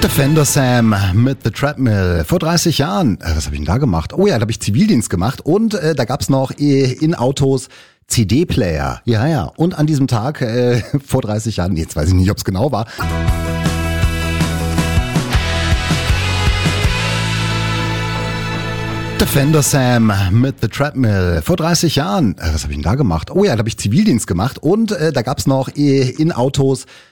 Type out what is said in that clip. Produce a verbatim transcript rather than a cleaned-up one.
Defender Sam mit The Treadmill. Vor dreißig Jahren, äh, was habe ich denn da gemacht? Oh ja, da habe ich Zivildienst gemacht und äh, da gab's noch äh, in Autos C D-Player. Ja, ja. Und an diesem Tag, äh, vor dreißig Jahren, jetzt weiß ich nicht, ob es genau war, Defender Sam mit The Treadmill. Vor dreißig Jahren, äh, was habe ich denn da gemacht? Oh ja, da habe ich Zivildienst gemacht und äh, da gab's noch äh, in Autos